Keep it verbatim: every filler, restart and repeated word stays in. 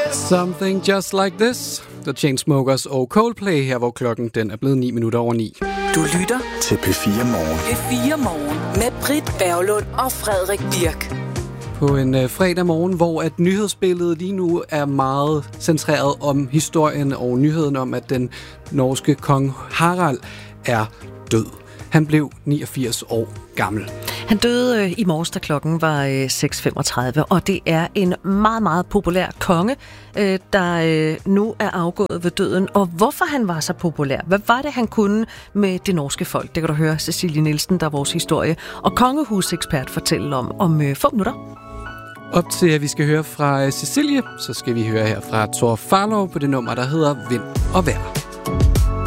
Something Just Like This, The Chainsmokers og Coldplay, her hvor klokken den er blevet ni minutter over ni. Du lytter til P fire Morgen. P fire Morgen med Britt Berglund og Frederik Birk. På en øh, fredag morgen, hvor at nyhedsbilledet lige nu er meget centreret om historien og nyheden om, at den norske kong Harald er død. Han blev niogfirs år gammel. Han døde øh, i morges, da klokken var øh, seks femogtredive, og det er en meget, meget populær konge, øh, der øh, nu er afgået ved døden. Og hvorfor han var så populær? Hvad var det, han kunne med det norske folk? Det kan du høre Cecilie Nielsen, der er vores historie- og kongehusekspert, fortælle om om øh, få minutter. Op til, at vi skal høre fra Cecilie, så skal vi høre her fra Thor Farlov på det nummer, der hedder Vind og Vejr.